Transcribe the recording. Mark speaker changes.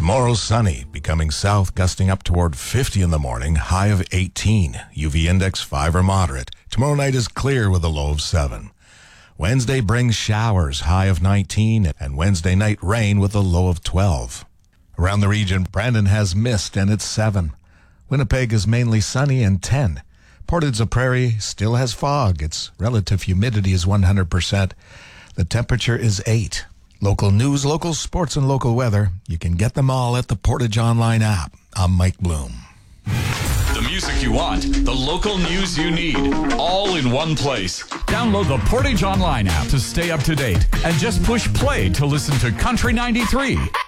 Speaker 1: Tomorrow sunny, becoming south, gusting up toward 50 in the morning, high of 18. UV index 5 or moderate. Tomorrow night is clear with a low of 7. Wednesday brings showers, high of 19, and Wednesday night rain with a low of 12. Around the region, Brandon has mist and it's 7. Winnipeg is mainly sunny and 10. Portage la Prairie still has fog. Its relative humidity is 100%. The temperature is 8. Local news, local sports, and local weather. You can get them all at the Portage Online app. I'm Mike Bloom.
Speaker 2: The music you want, the local news you need, all in one place. Download the Portage Online app to stay up to date and just push play to listen to Country 93.